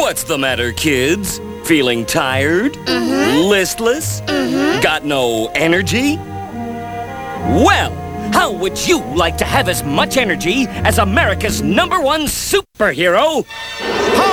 What's the matter, kids? Feeling tired? Listless? Got no energy? Well, how would you like to have as much energy as America's #1 superhero,